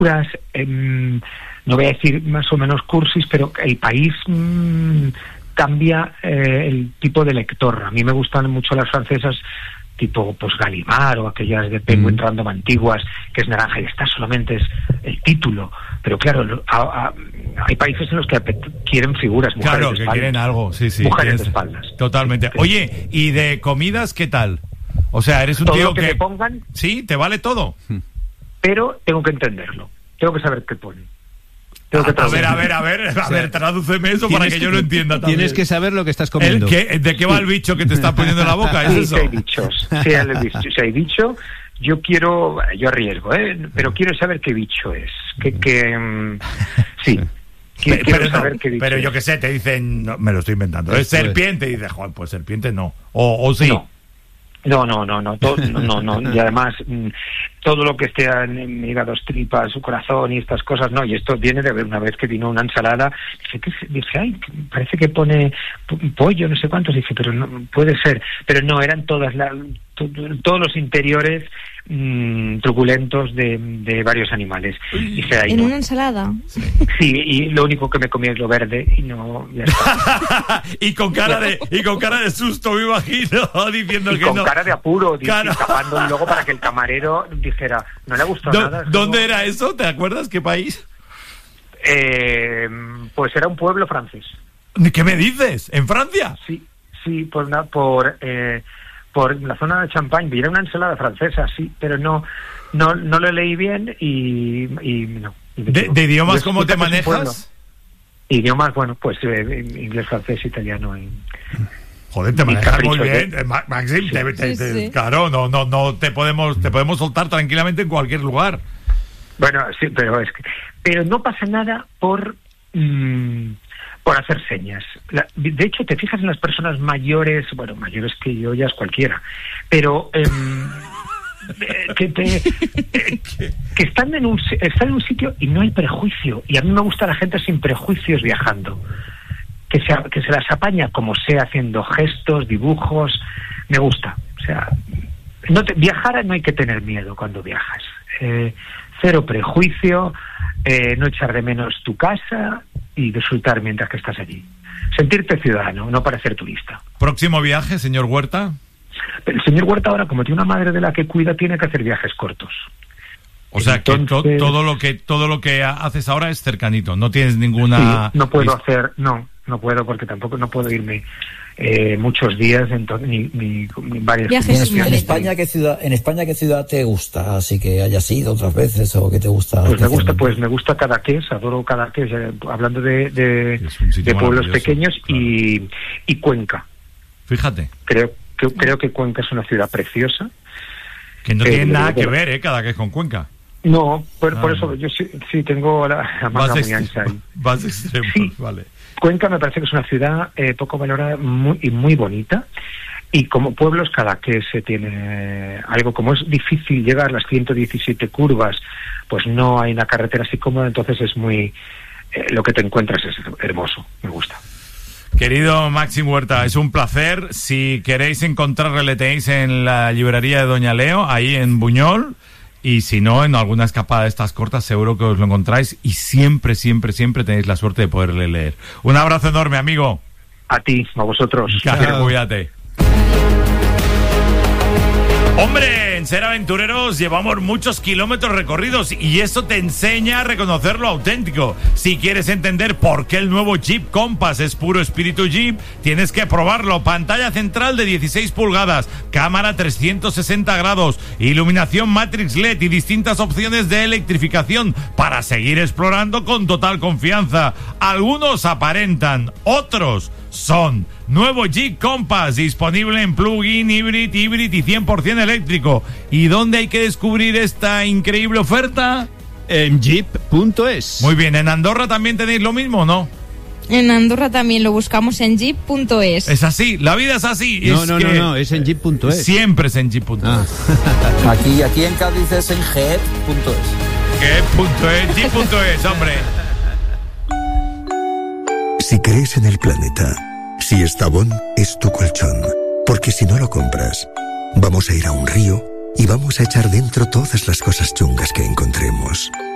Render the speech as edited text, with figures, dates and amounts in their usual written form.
no voy a decir más o menos cursis, pero el país cambia el tipo de lector. A mí me gustan mucho las francesas tipo pues Gallimard o aquellas de Penguin Random antiguas, que es naranja y esta solamente es el título. Pero claro, hay países en los que quieren figuras, mujeres claro, de que espaldas. quieren algo, sí, Mujeres de espaldas. Totalmente. Sí. Oye, ¿y de comidas qué tal? O sea, eres un Todo tío lo que me pongan, sí, te vale todo. pero tengo que entenderlo. Tengo que saber qué pone. Tengo que A ver, tradúceme eso para que yo lo entienda también. Tienes que saber lo que estás comiendo. ¿De qué va el bicho que te está poniendo en la boca? ¿Es Sí, eso? si hay bichos. Si hay bicho, yo arriesgo, pero quiero saber qué bicho es. Sí. Quiero saber qué bicho pero yo es. qué sé, te dicen, no, me lo estoy inventando, es serpiente, y dices, joder, pues serpiente no. O sí. No. Y además todo lo que esté en hígados, tripas, su corazón y estas cosas, no. Y esto viene de una vez que vino una ensalada, dije, ay, parece que pone pollo, no sé cuántos. Dije, pero no puede ser. Pero no, eran todos los interiores truculentos de varios animales. Dije, ay, ¿En una ensalada? Sí, y lo único que me comí es lo verde y no, ya está. y con cara de susto, me imagino, diciendo y que con no. cara de apuro, Claro. tapando luego para que el camarero dijera, no le ha gustado nada. ¿Dónde era eso? ¿Te acuerdas? ¿Qué país? Pues era un pueblo francés. ¿Qué me dices? ¿En Francia? Sí, por la zona de Champagne. Era una ensalada francesa, sí, pero no lo leí bien y no. ¿De idiomas cómo te manejas? Idiomas, bueno, pues inglés, francés, italiano y... Joder, te manejas muy bien, de... Maxim. Sí. Claro, no te podemos soltar tranquilamente en cualquier lugar. Bueno, sí, pero no pasa nada por hacer señas. De hecho, te fijas en las personas mayores, bueno, mayores que yo ya es cualquiera, pero que están en un sitio y no hay prejuicio. Y a mí me gusta la gente sin prejuicios viajando. Que se las apaña como sea, haciendo gestos, dibujos, me gusta. O sea, viajar no hay que tener miedo cuando viajas. Cero prejuicio, no echar de menos tu casa y disfrutar mientras que estás allí. Sentirte ciudadano, no parecer turista. ¿Próximo viaje, señor Huerta? Pero el señor Huerta ahora, como tiene una madre de la que cuida, tiene que hacer viajes cortos. O sea, entonces, que todo lo que haces ahora es cercanito, no tienes ninguna... Sí, no puedo hacer, no puedo porque tampoco no puedo irme muchos días ni varias viajes. ¿En España qué ciudad te gusta? Así que hayas ido otras veces o que te gusta. Pues me gusta Cadaqués, adoro Cadaqués, hablando de pueblos pequeños y Cuenca. Fíjate. Creo que Cuenca es una ciudad preciosa. Que no tiene nada que ver, Cadaqués con Cuenca. No, por eso yo sí tengo la manga muy ancha ahí. Vas extremo, sí. Vale. Cuenca me parece que es una ciudad poco valorada y muy bonita, y como pueblos Cadaqués tiene algo, como es difícil llegar las 117 curvas, pues no hay una carretera así cómoda, entonces es muy lo que te encuentras es hermoso, me gusta. Querido Maxim Huerta, es un placer. Si queréis encontrarle, le tenéis en la librería de Doña Leo, ahí en Buñol. Y si no, en alguna escapada de estas cortas seguro que os lo encontráis y siempre tenéis la suerte de poderle leer. Un abrazo enorme, amigo. A ti, a vosotros. Claro, cuídate. Hombre, en Ser Aventureros llevamos muchos kilómetros recorridos y eso te enseña a reconocer lo auténtico. Si quieres entender por qué el nuevo Jeep Compass es puro espíritu Jeep, tienes que probarlo. Pantalla central de 16 pulgadas, cámara 360 grados, iluminación Matrix LED y distintas opciones de electrificación para seguir explorando con total confianza. Algunos aparentan, otros son. Nuevo Jeep Compass, disponible en plug-in, híbrido y 100% eléctrico. ¿Y dónde hay que descubrir esta increíble oferta? En jeep.es. Muy bien, ¿en Andorra también tenéis lo mismo o no? En Andorra también lo buscamos en jeep.es. Es así, la vida es así. No, es en jeep.es. Siempre es en jeep.es. Aquí en Cádiz es en jeep.es. Jeep.es, hombre. Si crees en el planeta, si Estavón es tu colchón, porque si no lo compras, vamos a ir a un río y vamos a echar dentro todas las cosas chungas que encontremos.